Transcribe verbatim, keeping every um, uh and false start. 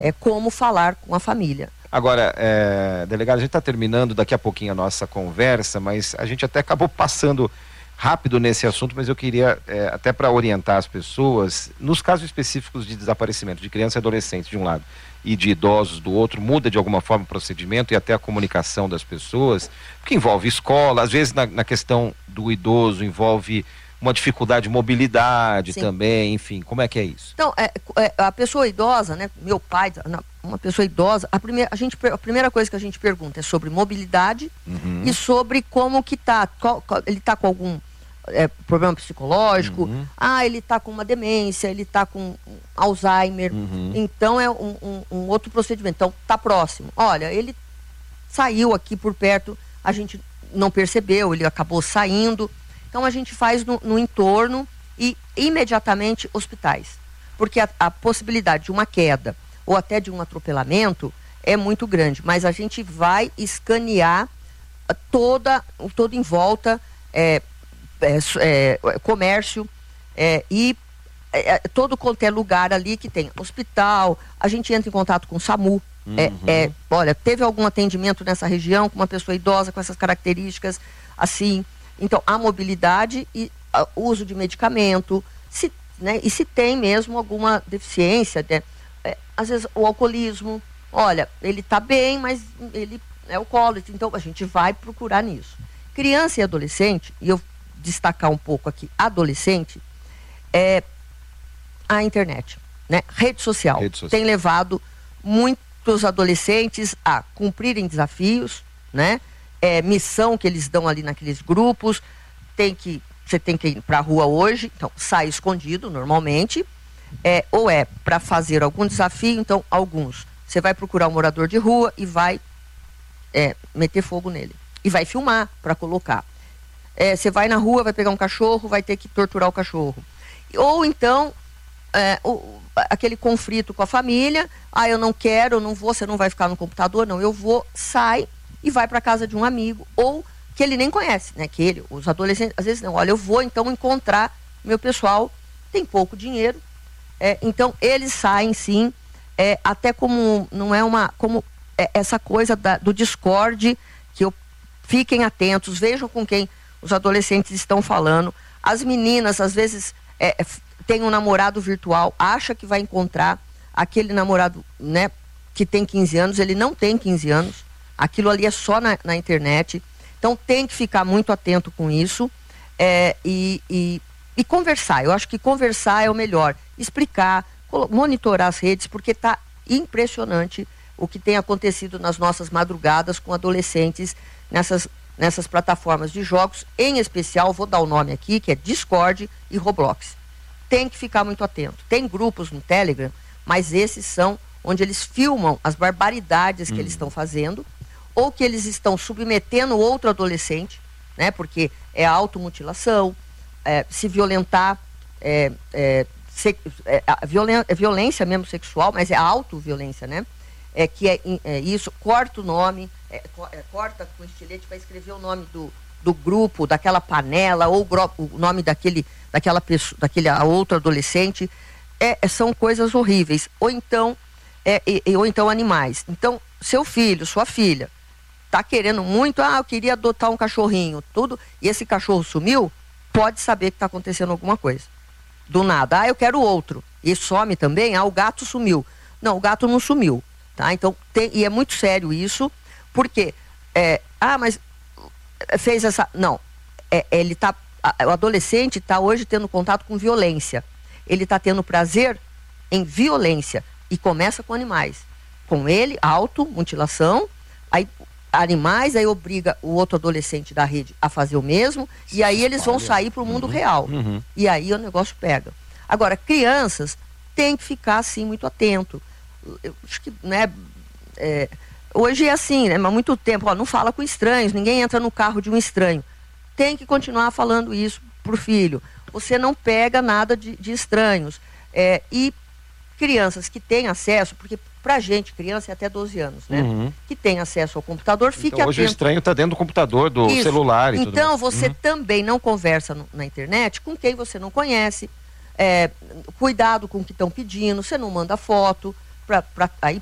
é, como falar com a família. Agora, é, delegado, a gente está terminando daqui a pouquinho a nossa conversa, mas a gente até acabou passando rápido nesse assunto, mas eu queria, é, até para orientar as pessoas, nos casos específicos de desaparecimento de criança e adolescente de um lado e de idosos do outro, muda de alguma forma o procedimento e até a comunicação das pessoas, porque envolve escola, às vezes na, na questão do idoso envolve uma dificuldade de mobilidade. Sim. Também, enfim, como é que é isso? Então, é, é, a pessoa idosa, né, meu pai, uma pessoa idosa, a primeira, a gente, a primeira coisa que a gente pergunta é sobre mobilidade. Uhum. E sobre como que tá, qual, qual, ele tá com algum é, problema psicológico, uhum. ah, ele tá com uma demência, ele tá com Alzheimer, uhum. então é um, um, um outro procedimento, então tá próximo. Olha, ele saiu aqui por perto, a gente não percebeu, ele acabou saindo. Então a gente faz no, no entorno e imediatamente hospitais, porque a, a possibilidade de uma queda ou até de um atropelamento é muito grande, mas a gente vai escanear toda, todo em volta, é, é, é, comércio é, e é, todo qualquer lugar ali que tem hospital, a gente entra em contato com o SAMU. Uhum. É, é, olha, teve algum atendimento nessa região com uma pessoa idosa com essas características assim. Então, a mobilidade e o uso de medicamento, se, né, e se tem mesmo alguma deficiência, né, é, às vezes o alcoolismo, olha, ele está bem, mas ele é alcoólatra, então a gente vai procurar nisso. Criança e adolescente, e eu destacar um pouco aqui, adolescente, é a internet, né, rede social, rede social. Tem levado muitos adolescentes a cumprirem desafios, né, É, missão que eles dão ali naqueles grupos, tem que, você tem que ir para a rua hoje, então sai escondido normalmente, é, ou é para fazer algum desafio, então alguns, você vai procurar um morador de rua e vai é, meter fogo nele, e vai filmar para colocar. É, você vai na rua, vai pegar um cachorro, vai ter que torturar o cachorro. Ou então, é, o, aquele conflito com a família, ah, eu não quero, eu não vou, você não vai ficar no computador, não, eu vou, sai, e vai para casa de um amigo, ou que ele nem conhece, né? Que ele, os adolescentes, às vezes não, olha, eu vou então encontrar meu pessoal, tem pouco dinheiro, é, então eles saem sim, é, até como, não é uma, como é, essa coisa da, do Discord, que eu, fiquem atentos, vejam com quem os adolescentes estão falando, as meninas às vezes é, tem um namorado virtual, acha que vai encontrar aquele namorado, né? Que tem quinze anos, ele não tem quinze anos, aquilo ali é só na, na internet. Então tem que ficar muito atento com isso é, e, e, e conversar. Eu acho que conversar é o melhor. Explicar, monitorar as redes, porque está impressionante o que tem acontecido nas nossas madrugadas com adolescentes nessas, nessas plataformas de jogos. Em especial, vou dar o nome aqui, que é Discord e Roblox. Tem que ficar muito atento. Tem grupos no Telegram, mas esses são onde eles filmam as barbaridades que hum. eles estão fazendo, ou que eles estão submetendo outro adolescente, né? Porque é automutilação, é, se violentar, é, é, se, é, a violen, é violência mesmo sexual, mas é autoviolência, né? É, que é, é isso, corta o nome, é, é, corta com estilete para escrever o nome do, do grupo, daquela panela, ou o nome daquele, daquela pessoa, daquele outro adolescente, é, são coisas horríveis. Ou então, é, e, ou então animais. Então, seu filho, sua filha, tá querendo muito, ah, eu queria adotar um cachorrinho, tudo, e esse cachorro sumiu, pode saber que está acontecendo alguma coisa. Do nada, ah, eu quero outro. E some também, ah, o gato sumiu. Não, o gato não sumiu, tá? Então, tem, e é muito sério isso, porque, é, ah, mas fez essa... Não, é, ele tá, a, o adolescente está hoje tendo contato com violência. Ele está tendo prazer em violência, e começa com animais. Com ele, automutilação, aí... animais, aí obriga o outro adolescente da rede a fazer o mesmo, e aí eles vão sair para o mundo uhum, real. Uhum. E aí o negócio pega. Agora, crianças têm que ficar, assim, muito atento. Eu acho que, né, é, hoje é assim, né, há muito tempo, ó, não fala com estranhos, ninguém entra no carro de um estranho. Tem que continuar falando isso pro filho. Você não pega nada de, de estranhos. É, e crianças que têm acesso, porque pra gente, criança é até doze anos, né? Uhum. Que tem acesso ao computador, fique então, hoje atento. O estranho está dentro do computador, do Isso. celular e então, tudo mais. Então, você uhum. também não conversa no, na internet com quem você não conhece. É, cuidado com o que estão pedindo, você não manda foto, para aí